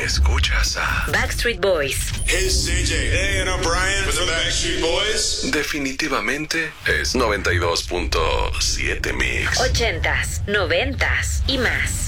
Escuchas a Backstreet Boys. Hey, CJ. Hey, and I'm Brian with the Backstreet Boys. Definitivamente es 92.7 Mix. 80s, 90s y más.